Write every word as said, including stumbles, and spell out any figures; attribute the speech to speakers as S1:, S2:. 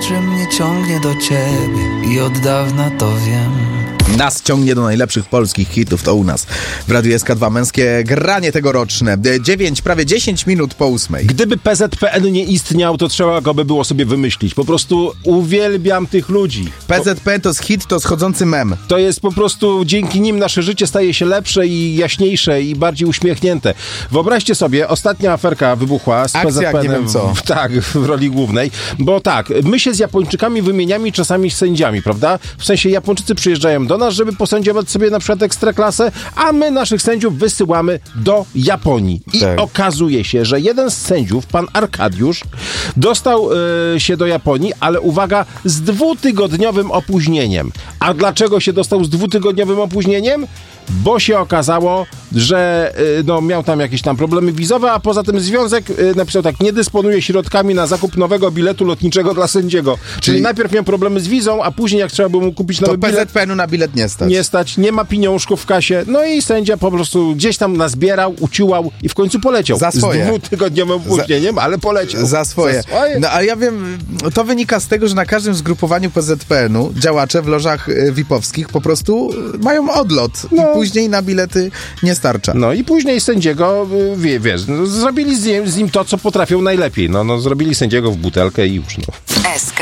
S1: zawsze mnie ciągnie do ciebie i od dawna to wiem.
S2: Nas ciągnie do najlepszych polskich hitów, to u nas w Radiu S K dwa męskie granie tegoroczne. dziewięć, prawie dziesięć minut po ósmej.
S3: Gdyby P Z P N nie istniał, to trzeba go by było sobie wymyślić. Po prostu uwielbiam tych ludzi.
S2: P Z P N to jest hit, to schodzący mem.
S3: To jest po prostu, dzięki nim nasze życie staje się lepsze i jaśniejsze i bardziej uśmiechnięte. Wyobraźcie sobie, ostatnia aferka wybuchła z P Z P N-em.
S2: Akcja, nie wiem co.
S3: Tak, w roli głównej. Bo tak, my się z Japończykami wymieniamy czasami z sędziami, prawda? W sensie Japończycy przyjeżdżają do nas, żeby posędziować sobie na przykład ekstraklasę, a my naszych sędziów wysyłamy do Japonii. I
S2: tak.
S3: okazuje się, że jeden z sędziów, pan Arkadiusz, dostał y, się do Japonii, ale uwaga, z dwutygodniowym opóźnieniem. A dlaczego się dostał z dwutygodniowym opóźnieniem? Bo się okazało, że y, no, miał tam jakieś tam problemy wizowe, a poza tym związek y, napisał tak, nie dysponuje środkami na zakup nowego biletu lotniczego dla sędziego. Czyli, Czyli najpierw miał problemy z wizą, a później jak trzeba było mu kupić nowy
S2: to
S3: bilet...
S2: P Z P N-u na bilet nie stać.
S3: Nie stać, nie ma pieniążków w kasie. No i sędzia po prostu gdzieś tam nazbierał, uciułał i w końcu poleciał.
S2: Za swoje.
S3: Z dwutygodniowym opóźnieniem, ale poleciał.
S2: Za swoje.
S3: Za swoje.
S2: No ale ja wiem, to wynika z tego, że na każdym zgrupowaniu P Z P N-u działacze w lożach y, V I P-owskich po prostu mają odlot.
S3: No.
S2: I później na bilety nie starcza.
S3: No i później sędziego, y, wie, wiesz, no, zrobili z nim, z nim to, co potrafią najlepiej. No, no, zrobili sędziego w butelkę i już, no.